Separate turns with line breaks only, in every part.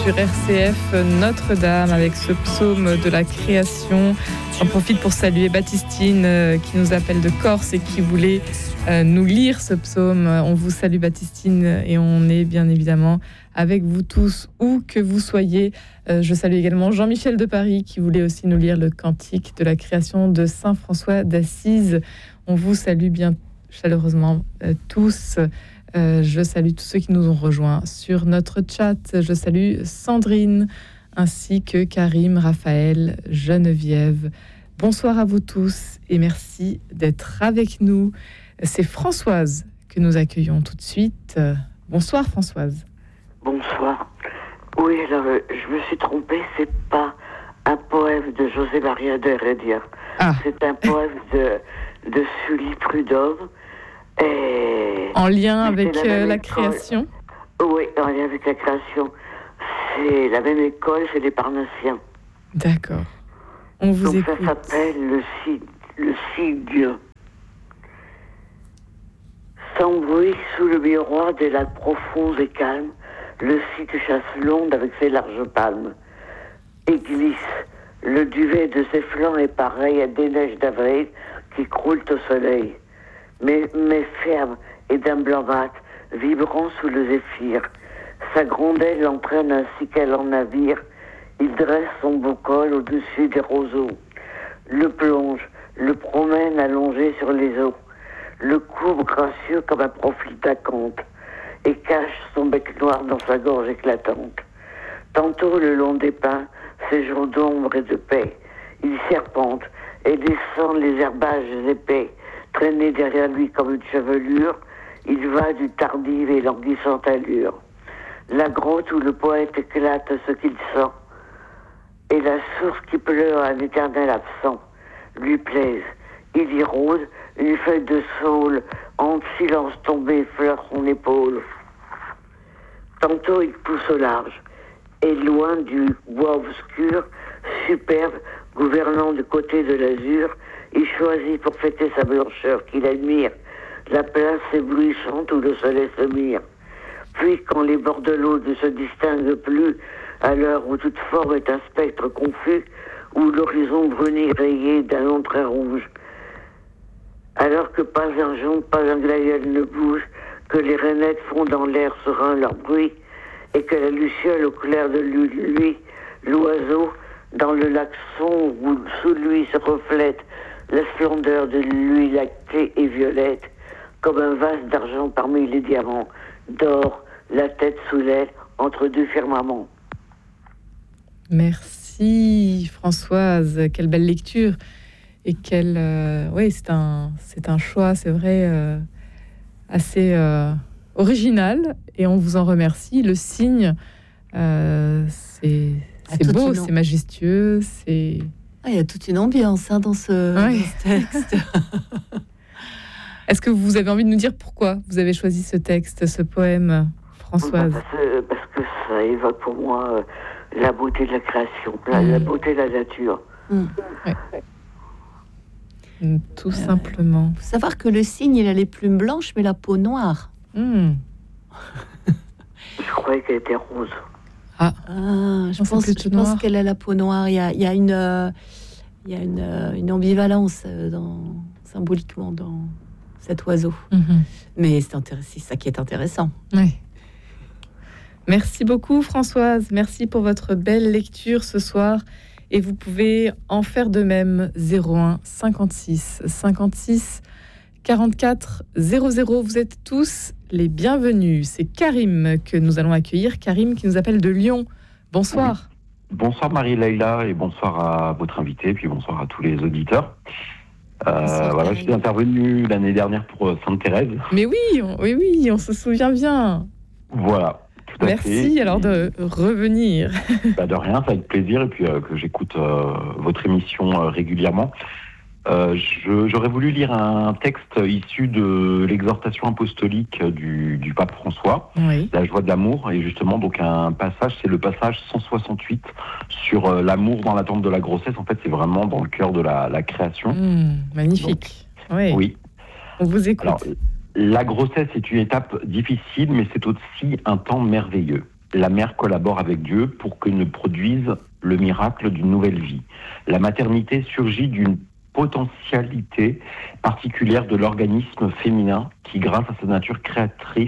sur RCF Notre-Dame avec ce psaume de la création. J'en profite pour saluer Baptistine qui nous appelle de Corse et qui voulait nous lire ce psaume. On vous salue Baptistine et on est bien évidemment avec vous tous où que vous soyez. Je salue également Jean-Michel de Paris qui voulait aussi nous lire le cantique de la création de Saint François d'Assise. On vous salue bien chaleureusement tous. Je salue tous ceux qui nous ont rejoints sur notre chat. Je salue Sandrine, ainsi que Karim, Raphaël, Geneviève. Bonsoir à vous tous et merci d'être avec nous. C'est Françoise que nous accueillons tout de suite. Bonsoir Françoise.
Bonsoir. Oui, alors je me suis trompée, c'est pas un poème de José María de Heredia. C'est un poème de Sully Prudhomme. Et
en lien avec la création.
Oui, en lien avec la création. C'est la même école, c'est les Parnassiens.
D'accord. On vous
donc
écoute.
Ça s'appelle le cygne. Sans bruit, sous le miroir des lacs profonds et calmes, le cygne chasse l'onde avec ses larges palmes. Et glisse. Le duvet de ses flancs est pareil à des neiges d'avril qui croulent au soleil. Mais ferme et d'un blanc mat, vibrant sous le zéphyr. Sa grondelle l'entraîne ainsi qu'elle en navire. Il dresse son beau col au-dessus des roseaux. Le plonge, le promène allongé sur les eaux. Le couvre gracieux comme un profil d'acanthe. Et cache son bec noir dans sa gorge éclatante. Tantôt le long des pins, ses jours d'ombre et de paix. Il serpente et descend les herbages épais. Traîné derrière lui comme une chevelure, il va du tardive et languissante allure. La grotte où le poète éclate ce qu'il sent, et la source qui pleure un éternel absent, lui plaisent. Il y rôde, une feuille de saule, en silence tombé, effleure son épaule. Tantôt il pousse au large, et loin du bois obscur, superbe, gouvernant du côté de l'azur, il choisit pour fêter sa blancheur qu'il admire la place éblouissante où le soleil se mire. Puis quand les bords de l'eau ne se distinguent plus, à l'heure où toute forme est un spectre confus, où l'horizon bruni rayé d'un long trait rouge, alors que pas un jonc, pas un glaïeul ne bouge, que les rainettes font dans l'air serein leur bruit, et que la luciole au clair de lui, l'oiseau, dans le lac sombre où sous lui se reflète la splendeur de l'huile lactée et violette, comme un vase d'argent parmi les diamants, d'or, la tête sous l'aile, entre deux firmaments.
Merci Françoise, quelle belle lecture. Et oui, c'est un choix, c'est vrai, assez original, et on vous en remercie. Le cygne, c'est beau, c'est majestueux, c'est...
il y a toute une ambiance dans ce texte.
Est-ce que vous avez envie de nous dire pourquoi vous avez choisi ce texte, ce poème, Françoise ?
Parce que ça évoque pour moi la beauté de la création, la beauté de la nature.
Ouais. Tout simplement.
Il faut savoir que le cygne, il a les plumes blanches, mais la peau noire.
Je croyais qu'elle était rose.
Je pense qu'elle a la peau noire. Il y a une ambivalence symboliquement dans cet oiseau. Mais c'est ça qui est intéressant.
Oui. Merci beaucoup Françoise. Merci pour votre belle lecture ce soir. Et vous pouvez en faire de même. 01 56 56 44 00. Vous êtes tous les bienvenus. C'est Karim que nous allons accueillir. Karim qui nous appelle de Lyon. Bonsoir.
Bonsoir Marie-Laïla et bonsoir à votre invité, puis bonsoir à tous les auditeurs. Je suis intervenu l'année dernière pour Sainte-Thérèse.
Mais oui, on se souvient bien.
Voilà.
Merci alors de revenir.
De rien, ça va être plaisir, et puis que j'écoute votre émission régulièrement. J'aurais voulu lire un texte issu de l'exhortation apostolique du pape François, La joie de l'amour, et justement donc un passage, c'est le passage 168 sur l'amour dans l'attente de la grossesse. En fait, c'est vraiment dans le cœur de la création.
Magnifique. Donc,
oui.
On vous écoute.
Alors, la grossesse est une étape difficile, mais c'est aussi un temps merveilleux. la mère collabore avec Dieu pour que ne produise le miracle d'une nouvelle vie. La maternité surgit d'une potentialité particulière de l'organisme féminin qui, grâce à sa nature créatrice,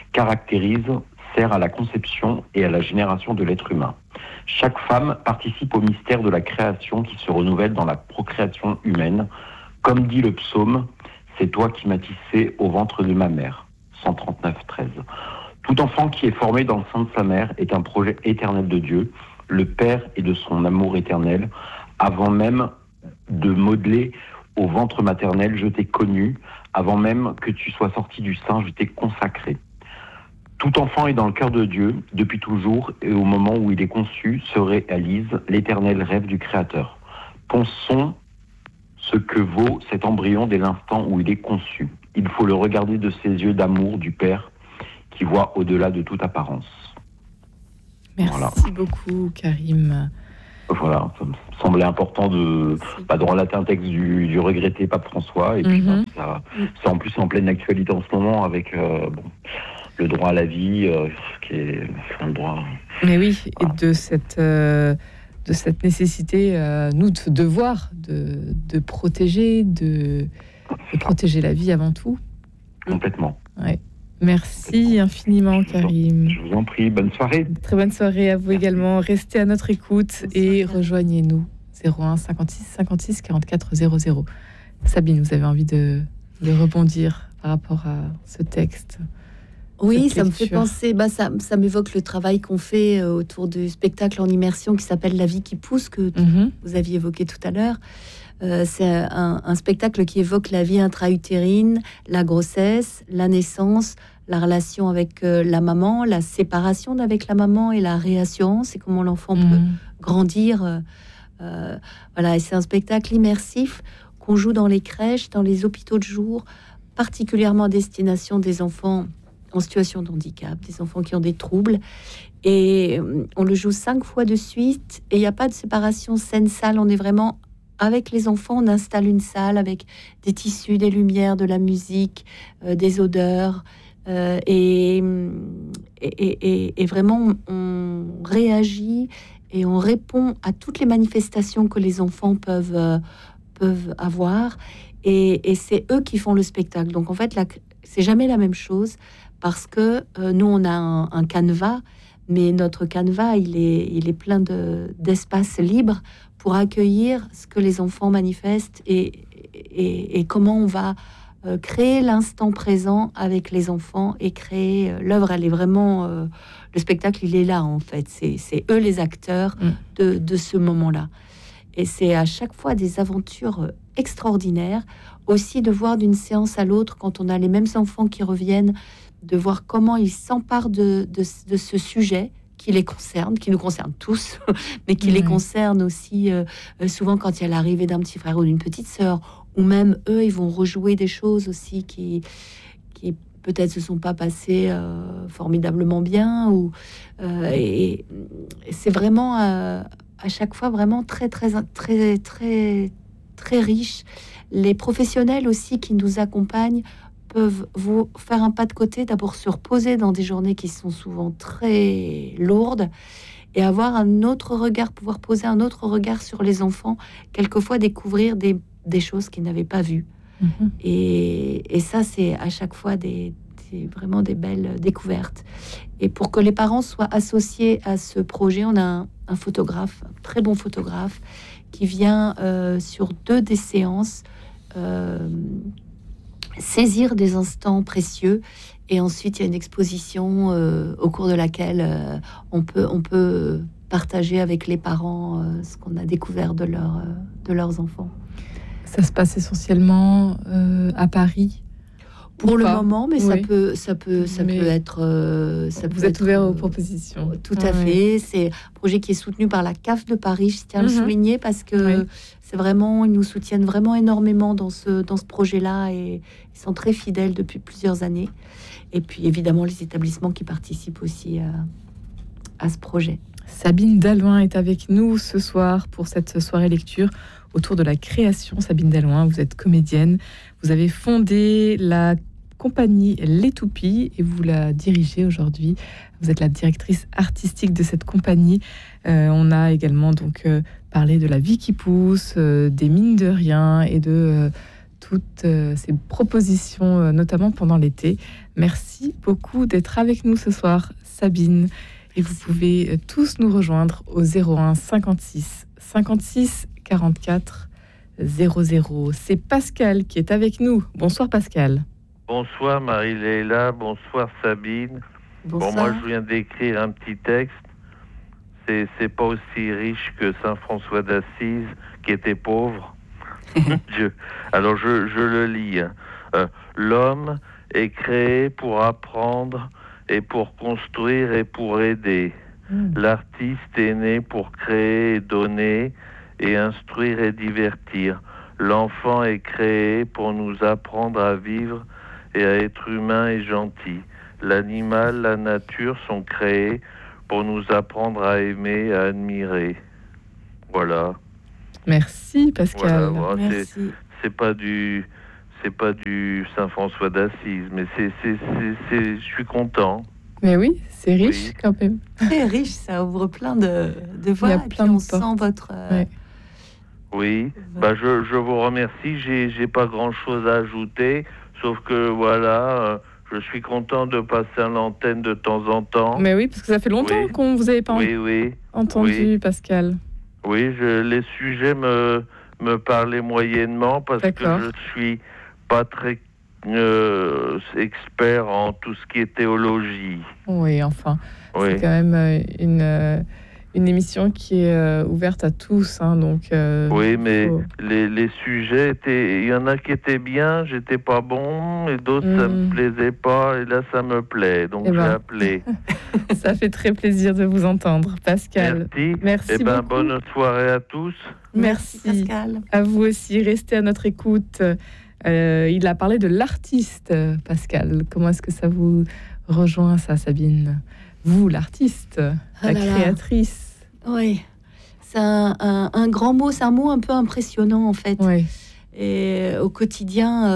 sert à la conception et à la génération de l'être humain. Chaque femme participe au mystère de la création qui se renouvelle dans la procréation humaine. Comme dit le psaume, « C'est toi qui m'as tissé au ventre de ma mère » 139:13. Tout enfant qui est formé dans le sein de sa mère est un projet éternel de Dieu, le Père et de son amour éternel. Avant même de modeler au ventre maternel, je t'ai connu. Avant même que tu sois sorti du sein, je t'ai consacré. Tout enfant est dans le cœur de Dieu depuis toujours, et au moment où il est conçu se réalise l'éternel rêve du Créateur. Pensons ce que vaut cet embryon dès l'instant où il est conçu. Il faut le regarder de ses yeux d'amour du Père qui voit au-delà de toute apparence.
Merci beaucoup, Karim.
Voilà, ça me semblait important de relater un texte du regretté pape François. Et puis, c'est en plus en pleine actualité en ce moment avec le droit à la vie, qui est un droit. Mais oui,
voilà. Et de cette nécessité, nous, de devoir de protéger, de protéger la vie avant tout.
Complètement.
Ouais. Merci infiniment, Karim.
Je vous en prie, bonne soirée.
Très bonne soirée à vous également. Restez à notre écoute et rejoignez-nous. 01 56 56 44 00. Sabine, vous avez envie de rebondir par rapport à ce texte?
Oui, ça me fait penser, ça m'évoque le travail qu'on fait autour du spectacle en immersion qui s'appelle La vie qui pousse, que vous aviez évoqué tout à l'heure. C'est un spectacle qui évoque la vie intra-utérine, la grossesse, la naissance, la relation avec la maman, la séparation d'avec la maman et la réassurance et comment l'enfant peut grandir. Voilà, et c'est un spectacle immersif qu'on joue dans les crèches, dans les hôpitaux de jour, particulièrement à destination des enfants en situation de handicap, des enfants qui ont des troubles. Et on le joue 5 fois de suite et il n'y a pas de séparation scène-salle, on est vraiment avec les enfants, on installe une salle avec des tissus, des lumières, de la musique, des odeurs, et vraiment on réagit et on répond à toutes les manifestations que les enfants peuvent avoir, et c'est eux qui font le spectacle. Donc en fait, c'est jamais la même chose parce que nous on a un canevas, mais notre canevas il est plein d'espaces libres pour accueillir ce que les enfants manifestent et comment on va créer l'instant présent avec les enfants et créer l'œuvre. Elle est vraiment le spectacle, il est là en fait. C'est eux les acteurs de ce moment-là. Et c'est à chaque fois des aventures extraordinaires. Aussi de voir d'une séance à l'autre, quand on a les mêmes enfants qui reviennent, de voir comment ils s'emparent de ce sujet qui les concerne, qui nous concerne tous, mais qui les concerne aussi souvent quand il y a l'arrivée d'un petit frère ou d'une petite sœur, ou même eux, ils vont rejouer des choses aussi qui peut-être se sont pas passées formidablement bien, et c'est vraiment à chaque fois vraiment très très très très très riche. Les professionnels aussi qui nous accompagnent peuvent vous faire un pas de côté, d'abord se reposer dans des journées qui sont souvent très lourdes et avoir un autre regard, pouvoir poser un autre regard sur les enfants, quelquefois découvrir des choses qu'ils n'avaient pas vues. Et ça, c'est à chaque fois vraiment des belles découvertes. Et pour que les parents soient associés à ce projet, on a un photographe, un très bon photographe, qui vient sur 2 des séances saisir des instants précieux, et ensuite il y a une exposition au cours de laquelle on peut partager avec les parents ce qu'on a découvert de leurs enfants.
Ça se passe essentiellement à Paris
pour le moment, mais ça peut être.
Vous êtes ouvert aux propositions.
Tout à fait. C'est un projet qui est soutenu par la CAF de Paris. Je tiens à le souligner parce que c'est vraiment, ils nous soutiennent vraiment énormément dans ce projet-là, et ils sont très fidèles depuis plusieurs années. Et puis évidemment les établissements qui participent aussi à ce projet.
Sabine Dallouin est avec nous ce soir pour cette soirée lecture autour de la création. Sabine Dallouin, vous êtes comédienne. Vous avez fondé la compagnie Les Toupies et vous la dirigez aujourd'hui. Vous êtes la directrice artistique de cette compagnie. On a également donc parlé de la vie qui pousse, des mines de rien et de toutes ces propositions, notamment pendant l'été. Merci beaucoup d'être avec nous ce soir, Sabine. Et vous pouvez tous nous rejoindre au 01 56 56 44 00. C'est Pascal qui est avec nous. Bonsoir Pascal.
Bonsoir Marie-Léla, bonsoir Sabine.
Bonsoir.
Bon, moi je viens d'écrire un petit texte. C'est pas aussi riche que Saint François d'Assise qui était pauvre. Alors je le lis. L'homme est créé pour apprendre et pour construire et pour aider. L'artiste est né pour créer et donner et instruire et divertir. L'enfant est créé pour nous apprendre à vivre et à être humain et gentil. L'animal, la nature sont créés pour nous apprendre à aimer, à admirer. Voilà.
Merci Pascal.
Voilà.
Merci.
C'est pas du Saint François d'Assise, mais je suis content.
Mais oui, c'est riche
Oui.
quand même.
Très riche, ça ouvre plein de voies.
Il y a
Et
plein
puis on
de portes.
sent votre...
Ouais.
Oui, je vous remercie. J'ai pas grand-chose à ajouter, sauf que voilà, je suis content de passer à l'antenne de temps en temps.
Mais oui, parce que ça fait longtemps
Oui.
qu'on vous avait pas
Oui,
entendu,
Oui.
Pascal.
oui, les sujets me parlaient moyennement parce
D'accord.
que je suis pas très expert en tout ce qui est théologie.
Oui, enfin,
Oui.
c'est quand même une émission qui est ouverte à tous, hein, donc.
Oui, mais
faut-
les sujets étaient, il y en a qui étaient bien, j'étais pas bon, et d'autres ça me plaisait pas, et là ça me plaît, donc
Eh
j'ai
ben.
appelé.
Ça fait très plaisir de vous entendre, Pascal.
Merci.
Merci
Eh ben,
beaucoup.
bonne soirée à tous.
Merci.
Pascal.
À vous aussi, restez à notre écoute. Il a parlé de l'artiste, Pascal. Comment est-ce que ça vous rejoint, ça, Sabine? Vous, l'artiste,
Ah
la
là là.
créatrice.
Oui, c'est un grand mot, c'est un mot un peu impressionnant en fait.
Oui,
Et au quotidien,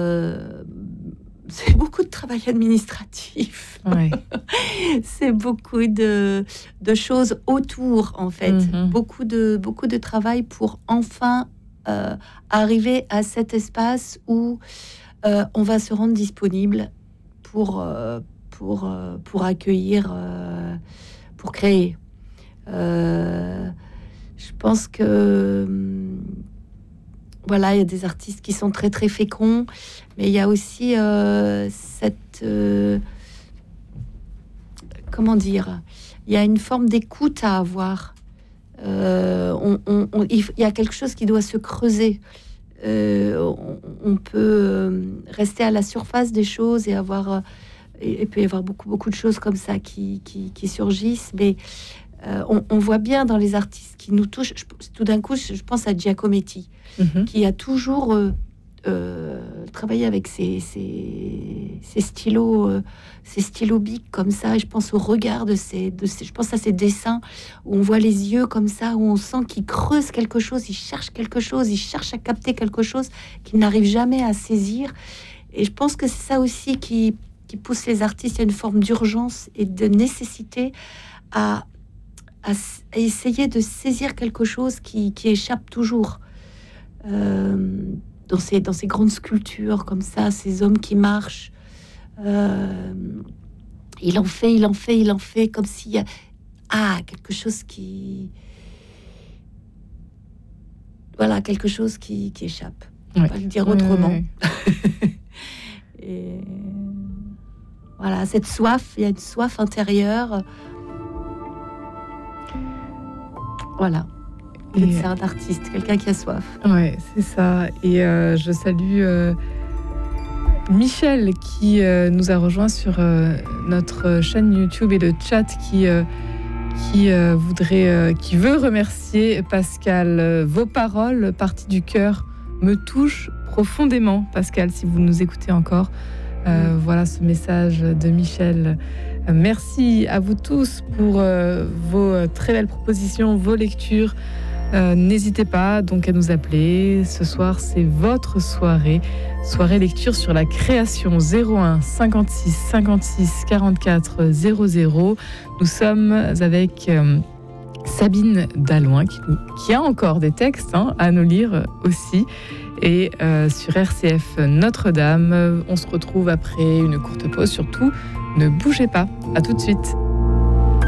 c'est beaucoup de travail administratif.
ouais.
C'est beaucoup de choses autour en fait.
Mhm.
Beaucoup de travail pour enfin arriver à cet espace où on va se rendre disponible pour accueillir, pour créer. Je pense que voilà, il y a des artistes qui sont très très féconds, mais il y a aussi cette comment dire, il y a une forme d'écoute à avoir. Il y a quelque chose qui doit se creuser. On peut rester à la surface des choses et avoir et peut y avoir beaucoup de choses comme ça qui surgissent, mais on voit bien dans les artistes qui nous touchent. Tout d'un coup, je pense à Giacometti, qui a toujours travaillé avec ses stylos, ses stylos bics comme ça. Et je pense au regard je pense à ses dessins où on voit les yeux comme ça, où on sent qu'il creuse quelque chose, il cherche quelque chose, il cherche à capter quelque chose qu'il n'arrive jamais à saisir. Et je pense que c'est ça aussi qui pousse les artistes à une forme d'urgence et de nécessité à essayer de saisir quelque chose qui échappe toujours dans ces grandes sculptures comme ça, ces hommes qui marchent. Il en fait comme s'il y a quelque chose qui échappe. On va le dire autrement. Et voilà, cette soif, il y a une soif intérieure. Voilà. C'est un artiste, quelqu'un qui a soif.
Ouais, c'est ça. Et je salue Michel qui nous a rejoint sur notre chaîne YouTube et le chat qui veut remercier Pascal. Vos paroles, parties du cœur, me touchent profondément, Pascal, si vous nous écoutez encore. Voilà ce message de Michel. Merci à vous tous pour vos très belles propositions, vos lectures. N'hésitez pas donc à nous appeler. Ce soir, c'est votre soirée lecture sur la création. 01 56 56 44 00. Nous sommes avec Sabine Dalloin qui a encore des textes à nous lire aussi. Et sur RCF Notre-Dame, on se retrouve après une courte pause. Surtout, ne bougez pas. À tout de suite.